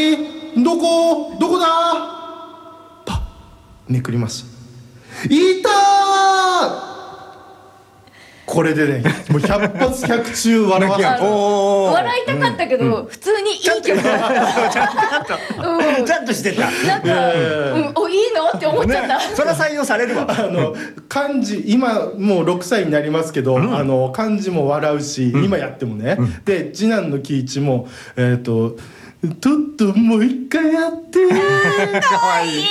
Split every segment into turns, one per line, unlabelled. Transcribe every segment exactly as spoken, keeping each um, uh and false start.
どこどこだ。パッめくります。いたー。これでね、もうひゃく発ひゃく中笑わせた。
笑いたかったけど、うん、普通にいい曲だった。
ちゃんとしてた。
なんか、うん、おいいのって思っちゃった。ね、
それは採用されるわ。
あの漢字今もうろくさいになりますけど、うん、あの漢字も笑うし、うん、今やってもね。うん、で次男の喜一もえっと。とっともう一回やってー
かわいい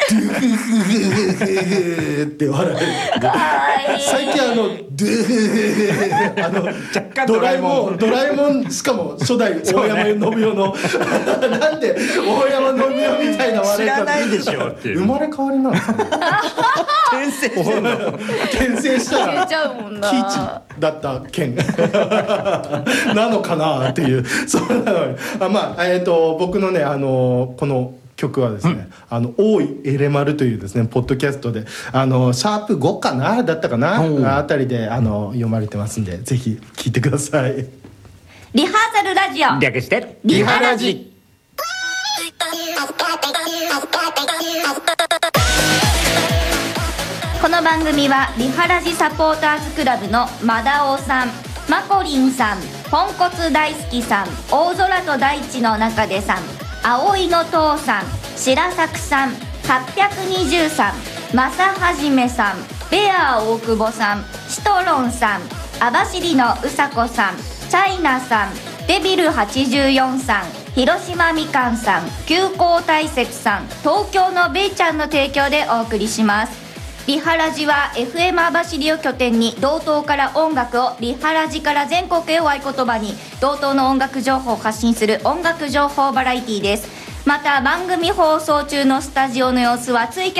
って笑える。かわいい。最近あのあのドラえもんドラえもんしかも初代大山信代のなんで大山信代みたいな笑い方。
知らないでしょっていう。
生まれ変わりなんですね。
転生してんの。
転生したら
ちゃうもんな。
喜一だった件なのかなっていう。そうなのにあまあえっと僕のねあのこの曲はですね、うん、あの大井エレマルというですねポッドキャストであのシャープごかなだったかなあたりであの読まれてますんでぜひ聞いてください。
リハーサルラジオ
略して
リハラジ。この番組はリハラジサポーターズクラブのマダオさん、マコリンさん、ポンコツ大好きさん、大空と大地の中でさん、葵の父さん、白作さん、はっぴゃくにじゅうさん、正はじめさん、ベアー大久保さん、シトロンさん、網走のうさこさん、チャイナさん、デビルはちじゅうよんさん、広島みかんさん、急行大雪さん、東京のベイちゃんの提供でお送りします。リハラジは エフエム 網走を拠点に道東から音楽を、リハラジから全国へを合言葉に道東の音楽情報を発信する音楽情報バラエティです。また番組放送中のスタジオの様子はツイキャス